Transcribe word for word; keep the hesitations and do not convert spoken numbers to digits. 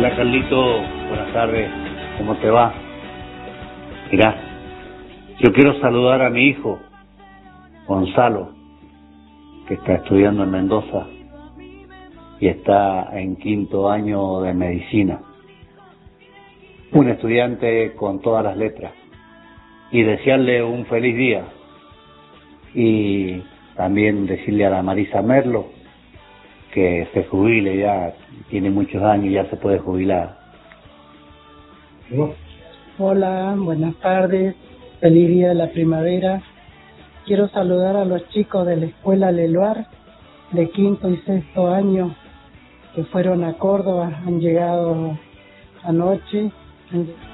Hola Carlito, buenas tardes, ¿cómo te va? Mirá, yo quiero saludar a mi hijo, Gonzalo, que está estudiando en Mendoza y está en quinto año de medicina. Un estudiante con todas las letras. Y desearle un feliz día. Y también decirle a la Marisa Merlo que se jubile ya, tiene muchos años y ya se puede jubilar. Hola, buenas tardes, feliz día de la primavera. Quiero saludar a los chicos de la escuela Leluar de quinto y sexto año que fueron a Córdoba, han llegado anoche.